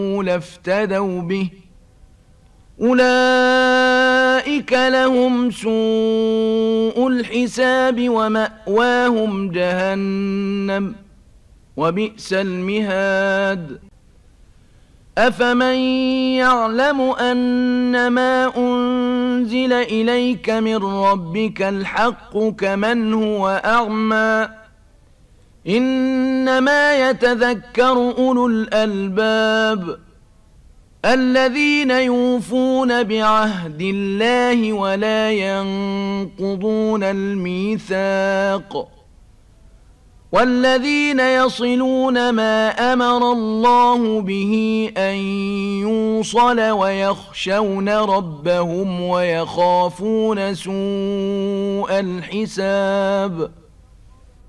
لافتدوا به أولئك لهم سوء الحساب ومأواهم جهنم وبئس المهاد أفمن يعلم أنما أنزل إليك من ربك الحق كمن هو أعمى إنما يتذكر أولو الألباب الذين يوفون بعهد الله ولا ينقضون الميثاق والذين يصلون ما أمر الله به أن يوصل ويخشون ربهم ويخافون سوء الحساب